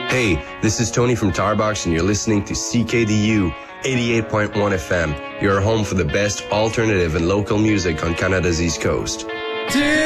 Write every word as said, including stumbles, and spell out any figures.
Hey, this is Tony from Tarbox, and you're listening to C K D U eighty-eight point one F M. Your home for the best alternative and local music on Canada's East Coast.